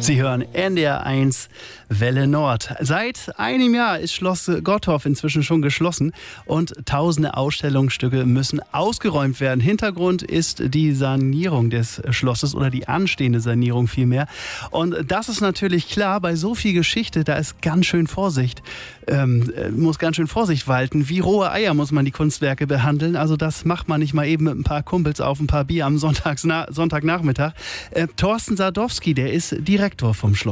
Sie hören NDR 1 Welle Nord. Seit einem Jahr ist Schloss Gottorf inzwischen schon geschlossen und tausende Ausstellungsstücke müssen ausgeräumt werden. Hintergrund ist die Sanierung des Schlosses oder die anstehende Sanierung vielmehr. Und das ist natürlich klar, bei so viel Geschichte, da ist ganz schön Vorsicht, muss ganz schön Vorsicht walten. Wie rohe Eier muss man die Kunstwerke behandeln. Also das macht man nicht mal eben mit ein paar Kumpels auf ein paar Bier am Sonntagnachmittag. Thorsten Sadowski, der ist Direktor vom Schloss.